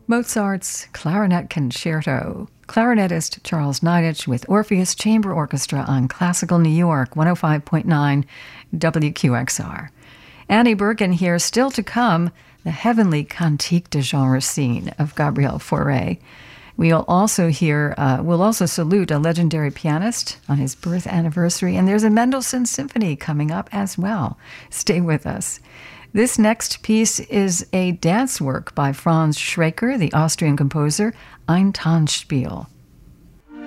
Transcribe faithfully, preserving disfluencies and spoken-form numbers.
Mozart's Clarinet Concerto. Clarinetist Charles Neidich with Orpheus Chamber Orchestra on Classical New York, one oh five point nine W Q X R. Annie Bergen here, still to come, the heavenly cantique de genre scene of Gabriel Fauré. We'll also hear, uh, we'll also salute a legendary pianist on his birth anniversary, and there's a Mendelssohn Symphony coming up as well. Stay with us. This next piece is a dance work by Franz Schreker, the Austrian composer, Ein Tanzspiel.